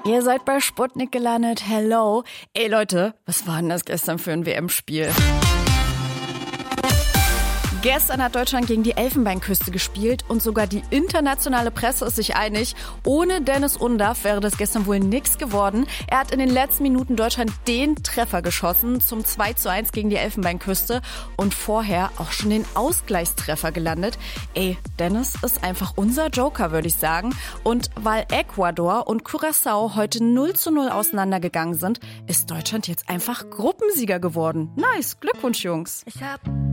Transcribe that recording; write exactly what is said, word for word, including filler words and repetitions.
Ihr seid bei Sputnik gelandet. Hello. Ey Leute, was war denn das gestern für ein W M-Spiel? Gestern hat Deutschland gegen die Elfenbeinküste gespielt und sogar die internationale Presse ist sich einig, ohne Dennis Undaff wäre das gestern wohl nix geworden. Er hat in den letzten Minuten Deutschland den Treffer geschossen zum zwei zu eins gegen die Elfenbeinküste und vorher auch schon den Ausgleichstreffer gelandet. Ey, Dennis ist einfach unser Joker, würde ich sagen. Und weil Ecuador und Curaçao heute null zu null auseinandergegangen sind, ist Deutschland jetzt einfach Gruppensieger geworden. Nice, Glückwunsch, Jungs. Ich hab